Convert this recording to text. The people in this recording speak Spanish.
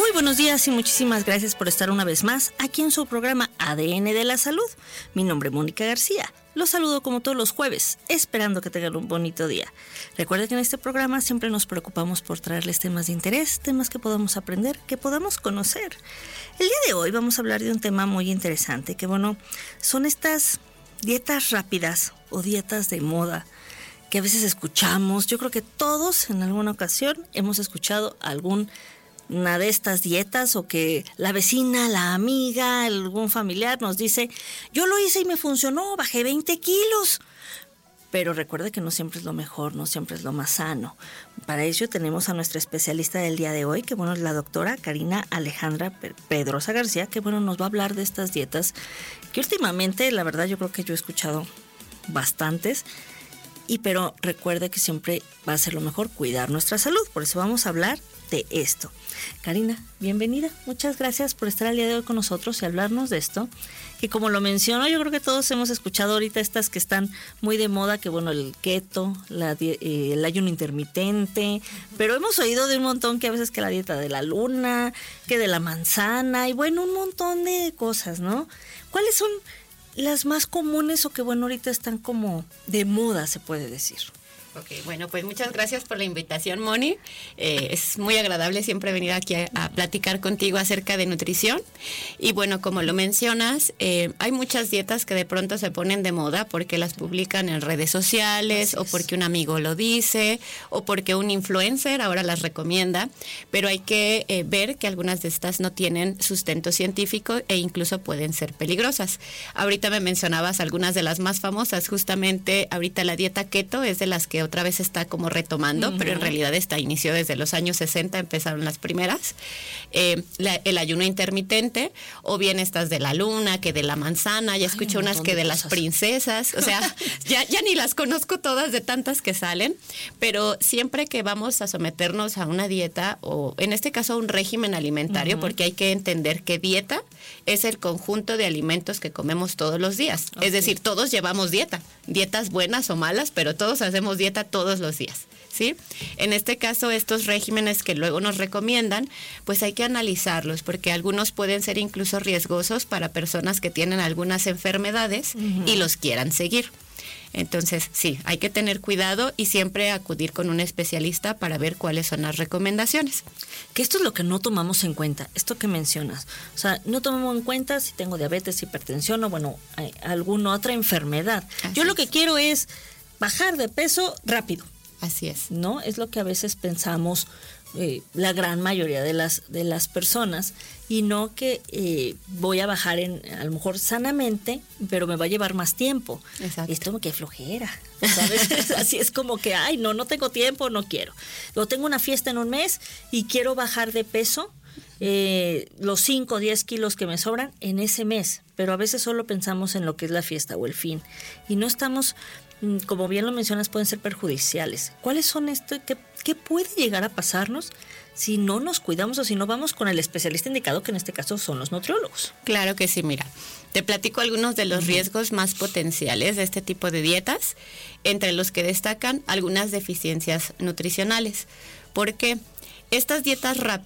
Muy buenos días y muchísimas gracias por estar una vez más aquí en su programa ADN de la Salud. Mi nombre es Mónica García. Los saludo como todos los jueves, esperando que tengan un bonito día. Recuerden que en este programa siempre nos preocupamos por traerles temas de interés, temas que podamos aprender, que podamos conocer. El día de hoy vamos a hablar de un tema muy interesante, que son estas dietas rápidas o dietas de moda que a veces escuchamos. Yo creo que todos en alguna ocasión hemos escuchado una de estas dietas, o que la vecina, la amiga, algún familiar nos dice: yo lo hice y me funcionó, bajé 20 kilos. Pero recuerde que no siempre es lo mejor, no siempre es lo más sano. Para ello tenemos a nuestra especialista del día de hoy, que es la doctora Karina Alejandra Pedrosa García, que nos va a hablar de estas dietas que últimamente, la verdad, yo creo que yo he escuchado bastantes. Pero recuerde que siempre va a ser lo mejor cuidar nuestra salud. Por eso vamos a hablar de esto. Karina, bienvenida. Muchas gracias por estar el día de hoy con nosotros y hablarnos de esto. Que como lo menciono, yo creo que todos hemos escuchado ahorita estas que están muy de moda, que el keto, el ayuno intermitente, pero hemos oído de un montón que a veces que la dieta de la luna, que de la manzana y un montón de cosas, ¿no? ¿Cuáles son las más comunes o que ahorita están como de moda, se puede decir? Ok, bueno, pues muchas gracias por la invitación, Moni. Es muy agradable siempre venir aquí a platicar contigo acerca de nutrición. Y bueno, como lo mencionas, hay muchas dietas que de pronto se ponen de moda porque las publican en redes sociales, o porque un amigo lo dice, o porque un influencer ahora las recomienda. Pero hay que ver que algunas de estas no tienen sustento científico e incluso pueden ser peligrosas. Ahorita me mencionabas algunas de las más famosas. Justamente ahorita la dieta keto es de las que otra vez está como retomando, pero en realidad inició desde los años 60, empezaron las primeras. El ayuno intermitente, o bien estas de la luna, que de la manzana, ya escuché unas que de las princesas, o sea, ya ni las conozco todas de tantas que salen, pero siempre que vamos a someternos a una dieta, o en este caso a un régimen alimentario, porque hay que entender que dieta es el conjunto de alimentos que comemos todos los días. Es decir, todos llevamos dietas buenas o malas, pero todos hacemos dieta todos los días, ¿sí? En este caso, estos regímenes que luego nos recomiendan, pues hay que analizarlos, porque algunos pueden ser incluso riesgosos para personas que tienen algunas enfermedades y los quieran seguir. Entonces, sí, hay que tener cuidado y siempre acudir con un especialista para ver cuáles son las recomendaciones. Que esto es lo que no tomamos en cuenta, esto que mencionas. O sea, no tomamos en cuenta si tengo diabetes, hipertensión o alguna otra enfermedad. Yo lo que quiero es bajar de peso rápido. Así es. ¿No? Es lo que a veces pensamos la gran mayoría de las personas, y no que voy a bajar a lo mejor sanamente, pero me va a llevar más tiempo. Exacto. Esto que flojera, ¿sabes? Así es como que, no tengo tiempo, no quiero. O tengo una fiesta en un mes y quiero bajar de peso, los 5 o 10 kilos que me sobran en ese mes, pero a veces solo pensamos en lo que es la fiesta o el fin, y no estamos, como bien lo mencionas, pueden ser perjudiciales. ¿Cuáles son esto? ¿Qué puede llegar a pasarnos si no nos cuidamos o si no vamos con el especialista indicado, que en este caso son los nutriólogos? Claro que sí, mira, te platico algunos de los riesgos más potenciales de este tipo de dietas, entre los que destacan algunas deficiencias nutricionales. ¿Por qué? Estas dietas rápidas